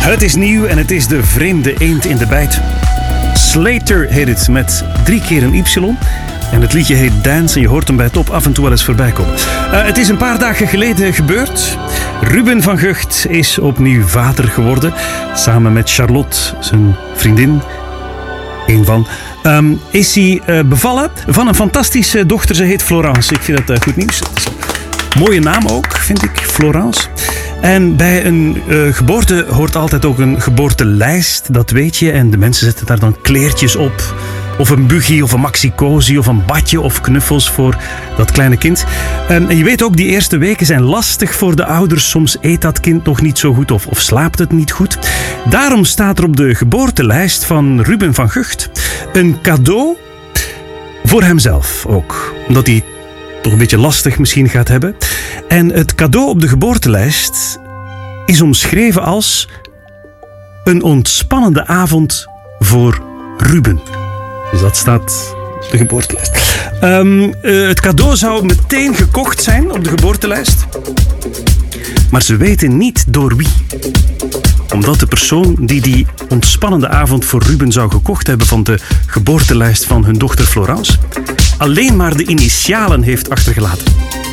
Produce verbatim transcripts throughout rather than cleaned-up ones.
Het is nieuw en het is de vreemde eend in de bijt. Slater heet het met drie keer een Y. En het liedje heet Dance en je hoort hem bij Top af en toe wel eens voorbij komen. Uh, het is een paar dagen geleden gebeurd. Ruben van Gucht is opnieuw vader geworden. Samen met Charlotte, zijn vriendin. Eén van. Um, is hij uh, bevallen van een fantastische dochter. Ze heet Florence. Ik vind dat uh, goed nieuws. Mooie naam ook, vind ik. Florence. En bij een uh, geboorte hoort altijd ook een geboortelijst. Dat weet je. En de mensen zetten daar dan kleertjes op. Of een buggy, of een maxi-cozy, of een badje, of knuffels voor dat kleine kind. Um, en je weet ook, die eerste weken zijn lastig voor de ouders. Soms eet dat kind nog niet zo goed, of, of slaapt het niet goed. Daarom staat er op de geboortelijst van Ruben van Gucht een cadeau voor hemzelf ook. Omdat hij toch een beetje lastig misschien gaat hebben. En het cadeau op de geboortelijst is omschreven als een ontspannende avond voor Ruben. Dus dat staat op de geboortelijst. Um, uh, het cadeau zou meteen gekocht zijn op de geboortelijst. Maar ze weten niet door wie. Omdat de persoon die die ontspannende avond voor Ruben zou gekocht hebben van de geboortelijst van hun dochter Florence, alleen maar de initialen heeft achtergelaten.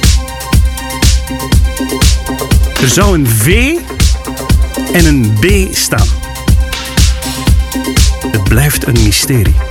Er zou een V en een B staan. Het blijft een mysterie.